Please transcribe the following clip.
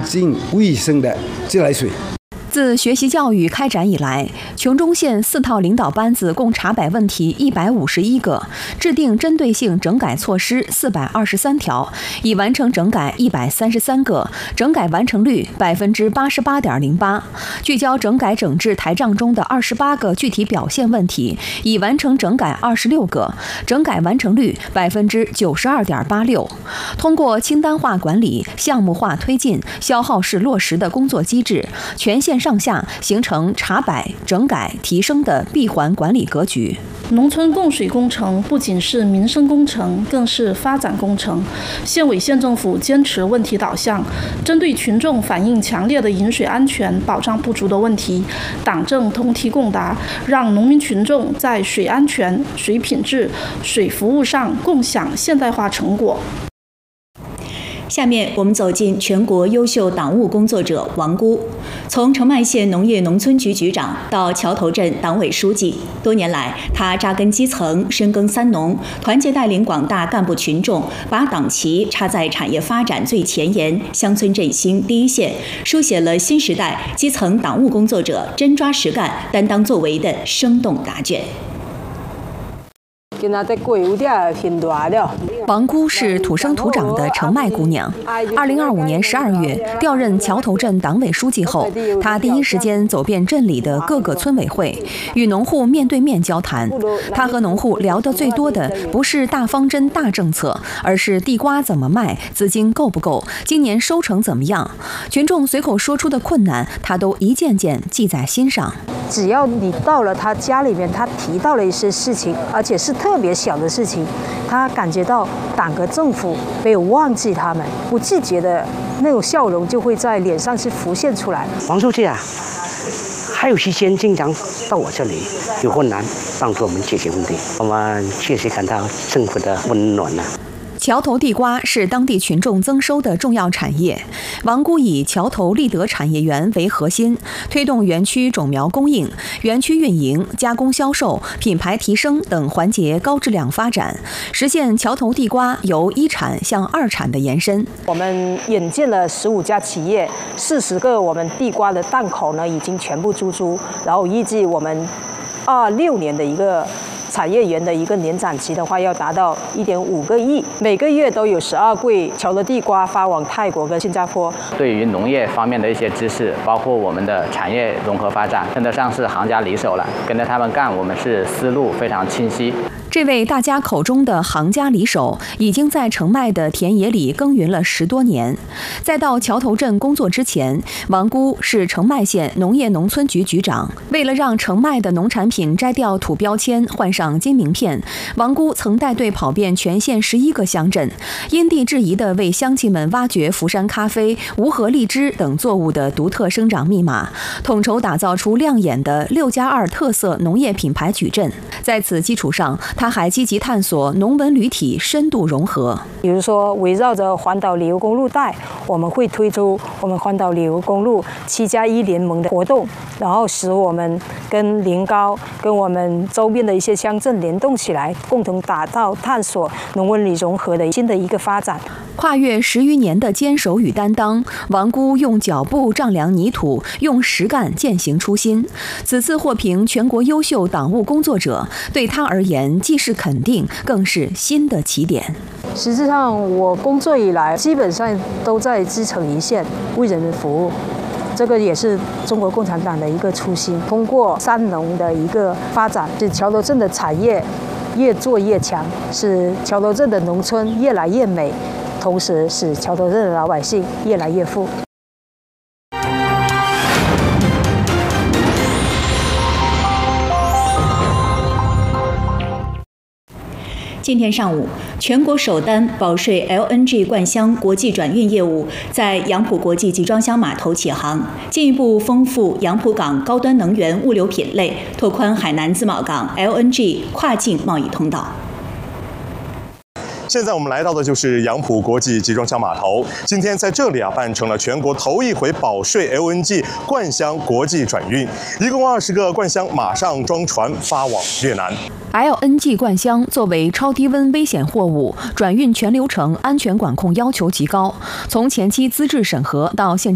净卫生的自来水。 自学习教育开展以来，琼中县4套领导班子共查摆问题151个，制定针对性整改措施423条，已完成整改133个，整改完成率88.08%。聚焦整改整治台账中的28个具体表现问题，已完成整改26个，整改完成率92.86%。通过清单化管理、项目化推进、消耗式落实的工作机制，全县上下形成查摆、整改、提升的闭环管理格局。 农村供水工程不仅是民生工程，更是发展工程。县委县政府坚持问题导向，针对群众反映强烈的饮水安全保障不足的问题，党政通提供达，让农民群众在水安全、水品质、水服务上共享现代化成果。 下面我们走进全国优秀党务工作者王姑。从澄迈县农业农村局局长到桥头镇党委书记，多年来他扎根基层，深耕三农，团结带领广大干部群众，把党旗插在产业发展最前沿、乡村振兴第一线，书写了新时代基层党务工作者真抓实干、担当作为的生动答卷。 王姑是土生土长的澄迈姑娘。2025年12月调任桥头镇党委书记后，她第一时间走遍镇里的各个村委会，与农户面对面交谈。她和农户聊得最多的不是大方针、大政策，而是地瓜怎么卖、资金够不够、今年收成怎么样。群众随口说出的困难，她都一件件记在心上。 只要你到了他家里面，他提到了一些事情，而且是特别小的事情，他感觉到党和政府没有忘记他们，不自觉的那种笑容就会在脸上是浮现出来。 王书记啊，还有时间经常到我这里，有困难帮助我们解决问题，我们确实感到政府的温暖呐。 桥头地瓜是当地群众增收的重要产业。王姑以桥头立德产业园为核心，推动园区种苗供应、园区运营、加工销售、品牌提升等环节高质量发展，实现桥头地瓜由一产向二产的延伸。 我们引进了15家企业，40个我们地瓜的档口呢已经全部出租，然后预计我们26年的一个产业园的一个年展期的话，要达到1.5个亿，每个月都有12柜桥头地瓜发往泰国跟新加坡。 对于农业方面的一些知识，包括我们的产业融合发展，称得上是行家里手了。跟着他们干，我们是思路非常清晰。 这位大家口中的行家里手，已经在澄迈的田野里耕耘了10多年。在到桥头镇工作之前，王姑是澄迈县农业农村局局长。为了让澄迈的农产品摘掉土标签，换上金名片，王姑曾带队跑遍全县11个乡镇，因地制宜地为乡亲们挖掘福山咖啡、无核荔枝等作物的独特生长密码，统筹打造出亮眼的6+2特色农业品牌矩阵。在此基础上，他还积极探索农文旅体深度融合。 比如说，围绕着环岛旅游公路带，我们会推出我们环岛旅游公路7+1联盟的活动，然后使我们跟临高、跟我们周边的一些乡镇联动起来，共同打造探索农文旅融合的新的一个发展。 跨越10余年的坚守与担当，王姑用脚步丈量泥土，用实干践行初心。此次获评全国优秀党务工作者，对他而言既是肯定，更是新的起点。 实际上，我工作以来基本上都在基层一线为人民服务。这个也是中国共产党的一个初心。通过三农的一个发展，是桥头镇的产业越做越强，使桥头镇的农村越来越美，同时使桥头镇的老百姓越来越富。 今天上午，全国首单保税 LNG 灌箱国际转运业务在杨浦国际集装箱码头启航，进一步丰富杨浦港高端能源物流品类，拓宽海南自贸港 LNG 跨境贸易通道。 现在我们来到的就是杨浦国际集装箱码头，今天在这里办成了全国头一回保税 LNG 灌箱国际转运，一共20个灌箱马上装船发往越南。 LNG 灌箱作为超低温危险货物，转运全流程安全管控要求极高，从前期资质审核到现